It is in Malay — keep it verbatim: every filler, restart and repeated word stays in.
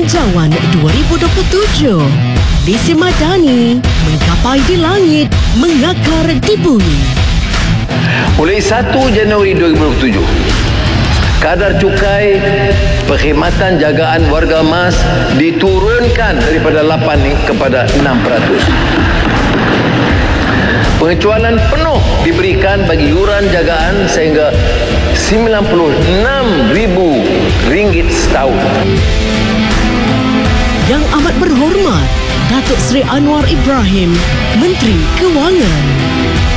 Belanjawan dua ribu dua puluh tujuh. Visi Madani menggapai di langit, mengakar di bumi. Mulai satu Januari dua ribu dua puluh tujuh, kadar cukai perkhidmatan jagaan warga emas diturunkan daripada lapan kepada enam peratus. Pengecualian penuh diberikan bagi yuran jagaan sehingga sembilan puluh enam ribu ringgit setahun. Yang amat berhormat Datuk Seri Anwar Ibrahim, Menteri Kewangan.